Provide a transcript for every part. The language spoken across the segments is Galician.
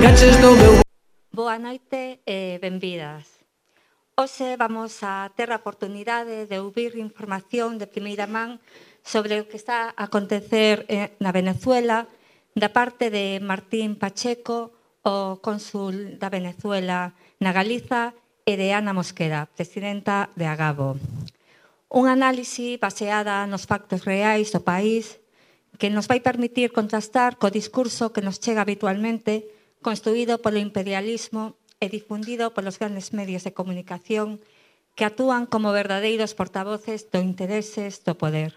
Boa noite e benvidas. Hoxe vamos a ter a oportunidade de ouvir información de primeira man sobre o que está a acontecer na Venezuela da parte de Martín Pacheco, o cónsul da Venezuela na Galiza, e de Ana Mosquera, presidenta de Agabo. Un análise baseada nos factos reais do país que nos vai permitir contrastar co discurso que nos chega habitualmente, construído polo imperialismo e difundido polos grandes medios de comunicación que actúan como verdadeiros portavoces dos intereses do poder.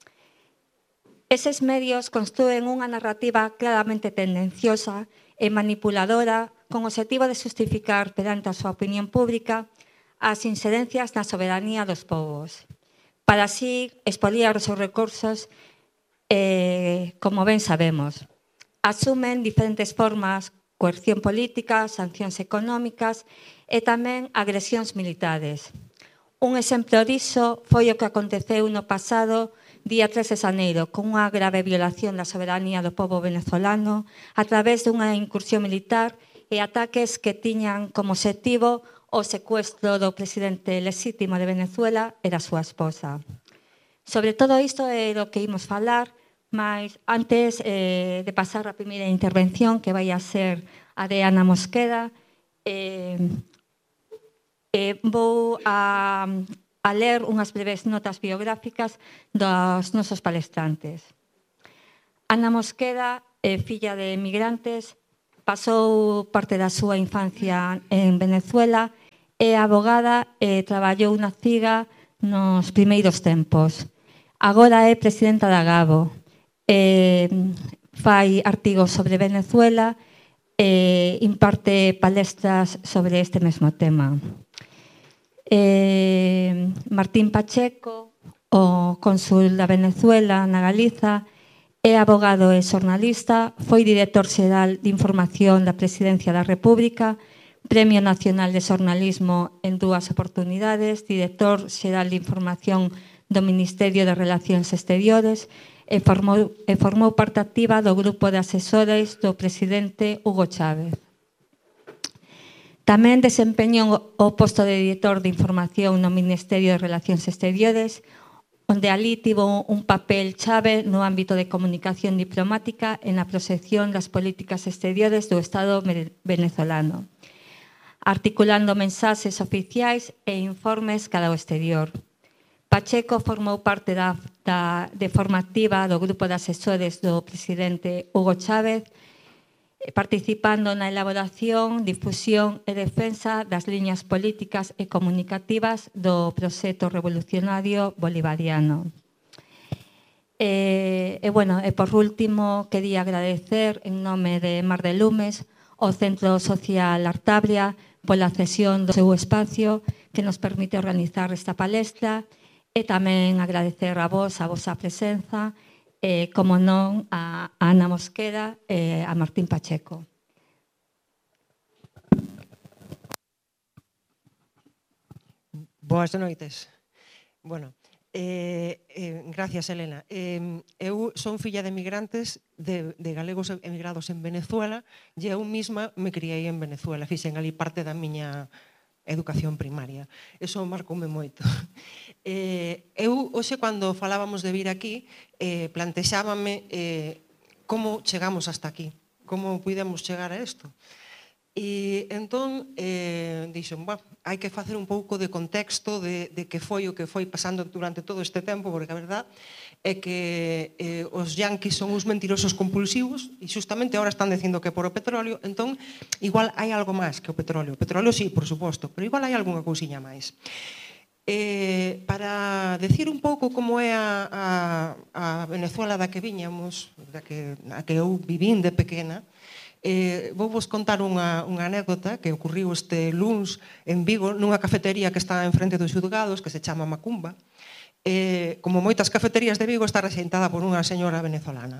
Eses medios construen unha narrativa claramente tendenciosa e manipuladora con o objetivo de justificar perante a súa opinión pública as inxerencias na soberanía dos povos, para así expoliar os seus recursos, como ben sabemos. Asumen diferentes formas: coerción política, sancións económicas e tamén agresións militares. Un exemplo diso foi o que aconteceu no pasado día 3 de xaneiro, con unha grave violación da soberanía do pobo venezolano a través dunha incursión militar e ataques que tiñan como objetivo o secuestro do presidente lexítimo de Venezuela e da súa esposa. Sobre todo isto é do que imos falar, mas antes de pasar a primeira intervención, que vai a ser a de Ana Mosquera, vou a ler unhas breves notas biográficas dos nosos palestrantes. Ana Mosquera, filla de emigrantes, pasou parte da súa infancia en Venezuela, é abogada e traballou na CIGA nos primeiros tempos. Agora é presidenta da Agabo. Fai artigos sobre Venezuela e imparte palestras sobre este mesmo tema. Martín Pacheco, o cónsul da Venezuela na Galiza, é abogado e xornalista, foi director xeral de Información da Presidencia da República, Premio Nacional de Xornalismo en 2 oportunidades, director xeral de Información do Ministerio de Relacións Exteriores e formou parte activa do grupo de asesores do presidente Hugo Chávez. Tamén desempeñou o posto de director de Información no Ministerio de Relacións Exteriores, onde alí tivo un papel chave no ámbito de comunicación diplomática e na proxección das políticas exteriores do Estado venezolano, articulando mensaxes oficiais e informes cara ao exterior. Pacheco formou parte de forma activa do grupo de asesores do presidente Hugo Chávez, participando na elaboración, difusión e defensa das liñas políticas e comunicativas do proxecto revolucionario bolivariano. E por último, quería agradecer en nome de Mar de Lumes ao Centro Social Artabria pola cesión do seu espacio que nos permite organizar esta palestra, e tamén agradecer a vosa presenza, como non, a Ana Mosquera e a Martín Pacheco. Boas noites. Gracias, Elena. Eu son filla de emigrantes de galegos emigrados en Venezuela e eu mesma me criei en Venezuela. Fixen ali parte da miña educación primaria. Eso marcoume moito. Eu, hoxe, cando falábamos de vir aquí, plantexábame como chegamos hasta aquí, como pudemos chegar a isto. E entón, dixen, hai que facer un pouco de contexto de que foi o que foi pasando durante todo este tempo, porque a verdad é que os yanquis son uns mentirosos compulsivos e justamente agora están dicindo que por o petróleo, entón, igual hai algo máis que o petróleo. O petróleo sí, por suposto, pero igual hai algunha cousiña máis. Para decir un pouco como é a Venezuela da que viñamos, a que eu vivín de pequena, vou vos contar unha anécdota que ocurriu este luns en Vigo, nunha cafetería que está enfrente dos xulgados, que se chama Macumba. Como moitas cafeterías de Vigo, está rexentada por unha señora venezolana.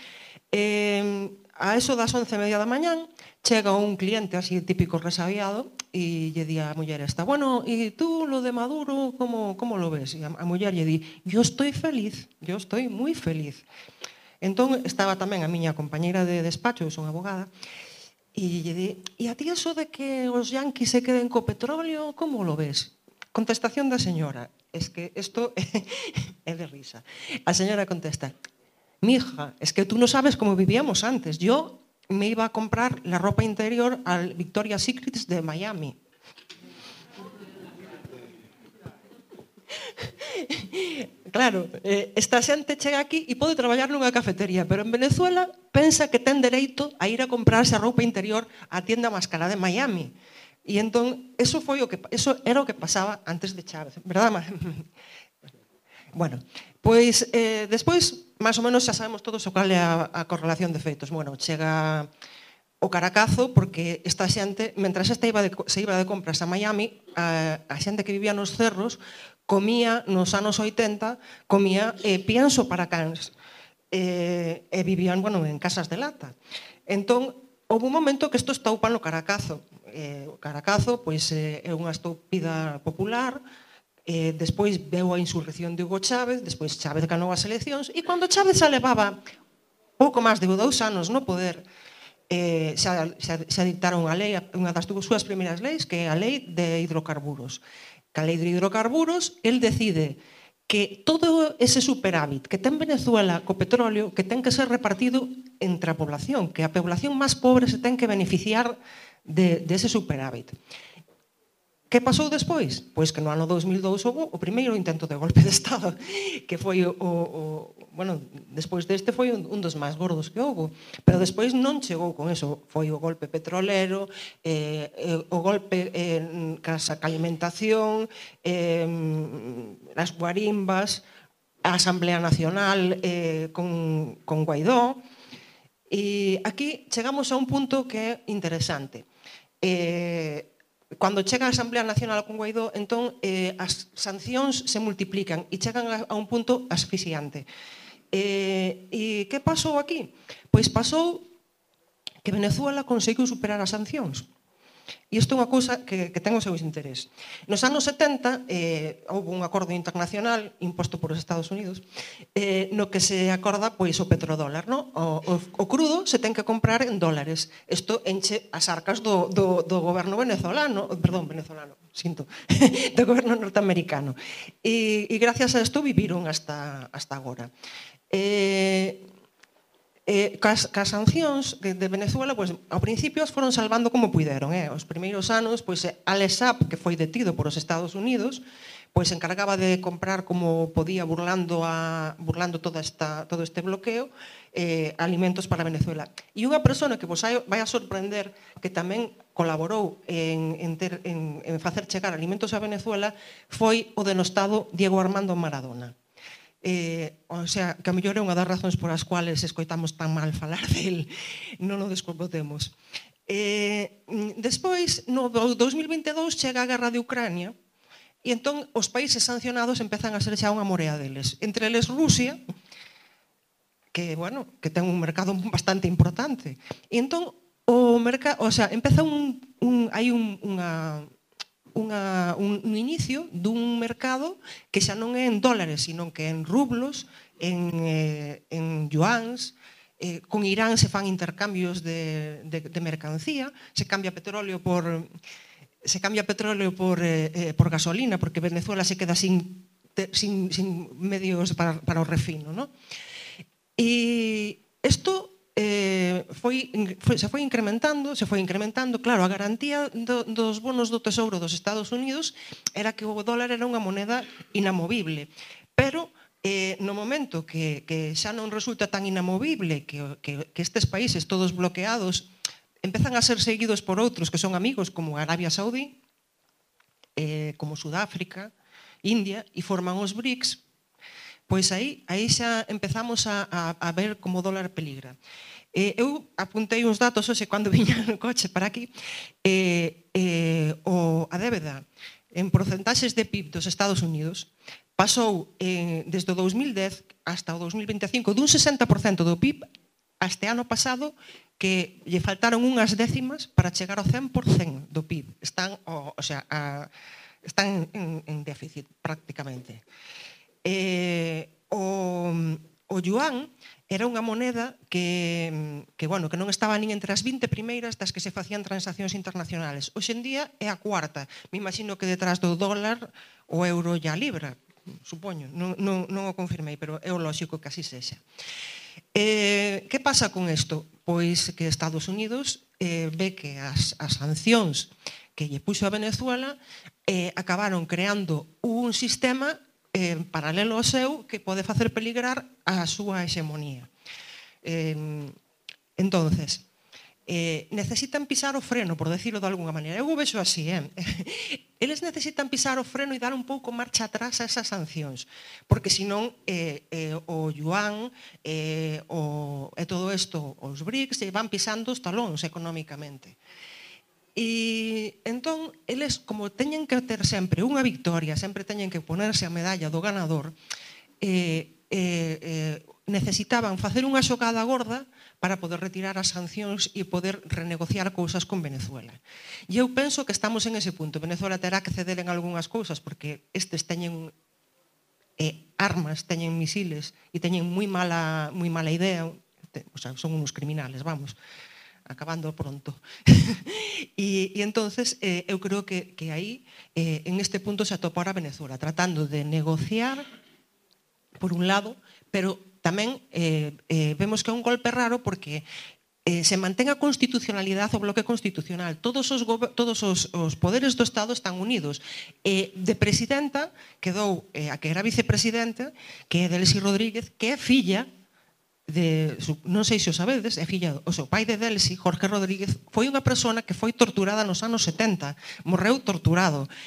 A eso das 11:30 da mañán, chega un cliente así típico resabiado e lle di a muller esta, bueno, e tú lo de Maduro, como lo ves? E a muller lle di, yo estoy feliz, yo estoy muy feliz. Entón, estaba tamén a miña compañeira de despacho, eu son abogada, E lle di, e a ti eso de que os yanquis se queden co petróleo, como lo ves? Contestación da señora, es que isto é de risa. A señora contesta, mija, es que tú no sabes cómo vivíamos antes. Yo me iba a comprar la ropa interior al Victoria's Secret de Miami. Claro, esta xente chega aquí e pode traballar nunha cafetería, pero en Venezuela pensa que ten dereito a ir a comprarse a roupa interior á tienda máis cara de Miami. E entón, eso era o que pasaba antes de Chávez, verdad? Bueno, pois despois, máis ou menos, xa sabemos todos o cal é a correlación de feitos. Bueno, chega o Caracazo, porque esta xente, mentras se iba de compras a Miami, a xente que vivía nos cerros comía, nos anos 80, comía pienso para cans. E vivían, bueno, en casas de lata. Entón, houve un momento que isto estoupa no Caracazo. O Caracazo, pois, é unha estoupida popular, despois veu a insurrección de Hugo Chávez, despois Chávez ganou as eleccións, e cando Chávez xa levaba pouco máis de 2 anos no poder, xa dictaron a lei, unha das súas primeiras leis, que é a lei de hidrocarburos. Que a lei de hidrocarburos, el decide que todo ese superávit que ten Venezuela co petróleo, que ten que ser repartido entre a población, que a población máis pobre se ten que beneficiar de ese superávit. Que pasou despois? Pois que no ano 2002 houve o primeiro intento de golpe de Estado, que foi bueno, despois deste foi un dos máis gordos que houve, pero despois non chegou con eso, foi o golpe petrolero, o golpe casa alimentación, as guarimbas, a Asamblea Nacional con Guaidó, e aquí chegamos a un punto que é interesante. Cando chega a Asamblea Nacional con Guaidó, entón as sancións se multiplican e chegan a un punto asfixiante. E que pasou aquí? Pois pasou que Venezuela conseguiu superar as sancións. E isto é unha cousa que ten o seu interés. Nos anos 70 houve un acordo internacional imposto por os Estados Unidos no que se acorda pois o petrodólar, no? O crudo se ten que comprar en dólares. Isto enche as arcas do goberno venezolano, do goberno norteamericano. E gracias a isto viviron hasta agora. Cas sancións de Venezuela, pois, ao principio as foron salvando como puideron. Os primeiros anos, pois, Alex Saab, que foi detido por os Estados Unidos, pois encargaba de comprar como podía, burlando todo este bloqueo, alimentos para Venezuela. E unha persona que vos vai a sorprender, que tamén colaborou en facer chegar alimentos a Venezuela, foi o denostado Diego Armando Maradona. O sea, que a mellor é unha das razóns por as cuales escoitamos tan mal falar del, non o descompotemos. Despois, no 2022, chega a guerra de Ucrania e entón os países sancionados empezan a ser xa unha morea deles. Entre eles Rusia, que, bueno, que ten un mercado bastante importante. E entón, empeza hai un inicio dun mercado que xa non é en dólares, sino que en rublos, en yuans. Con Irán se fan intercambios de mercancía, se cambia petróleo por gasolina, porque Venezuela se queda sin medios para o refino, ¿no? E isto se foi incrementando, claro, a garantía dos bonos do Tesouro dos Estados Unidos era que o dólar era unha moneda inamovible, pero no momento que xa non resulta tan inamovible, que estes países todos bloqueados empezan a ser seguidos por outros que son amigos, como Arabia Saudí, como Sudáfrica, India, e forman os BRICS, pois aí xa empezamos a ver como o dólar peligra. Eu apuntei uns datos hoxe cando viña no coche para aquí. A débeda en porcentaxes de PIB dos Estados Unidos pasou desde o 2010 hasta o 2025 dun 60% do PIB a este ano pasado, que lle faltaron unhas décimas para chegar ao 100% do PIB. Están en déficit prácticamente. o yuan era unha moneda que non estaba nin entre as 20 primeiras das que se facían transaccións internacionales. Hoxe en día é a cuarta. Me imagino que detrás do dólar o euro e a libra, supoño. Non o confirmei, pero é o lóxico que así sexa. Que pasa con isto? Pois que Estados Unidos ve que as sancións que lle puxo a Venezuela acabaron creando un sistema paralelo ao seu que pode facer peligrar a súa hexemonía. Entonces, necesitan pisar o freno, por decirlo de alguna maneira. Eu o vexo así, eles necesitan pisar o freno e dar un pouco marcha atrás a esas sancións, porque senón o yuan e todo isto, os BRICS, van pisando os talóns económicamente. E entón, eles, como teñen que ter sempre unha victoria, sempre teñen que ponerse a medalla do ganador, necesitaban facer unha xogada gorda para poder retirar as sancións e poder renegociar cousas con Venezuela. E eu penso que estamos en ese punto. Venezuela terá que ceder en algunhas cousas porque estes teñen armas, teñen misiles e teñen moi mala idea, o sea, son unos criminales, vamos, acabando pronto. E entonces eu creo que aí en este punto se atopara Venezuela, tratando de negociar por un lado, pero tamén vemos que é un golpe raro porque se mantén a constitucionalidade, o bloque constitucional. Todos os poderes do Estado están unidos. De presidenta quedou a que era vicepresidenta, que é Delcy Rodríguez, que é filla non sei se o sabedes, é filla, o seu pai de Delcy, Jorge Rodríguez, foi unha persona que foi torturada nos anos 70, morreu torturado,